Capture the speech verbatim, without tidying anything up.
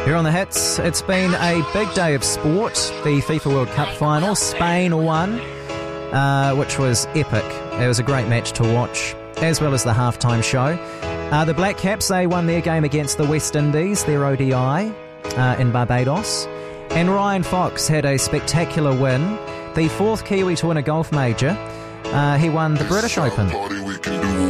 Here on The Hits, it's been a big day of sport. The FIFA World Cup final, Spain won, uh, which was epic. It was a great match to watch, as well as the halftime show. Uh, the Black Caps, they won their game against the West Indies, their O D I, uh, in Barbados. And Ryan Fox had a spectacular win, the fourth Kiwi to win a golf major. Uh, he won the British Open.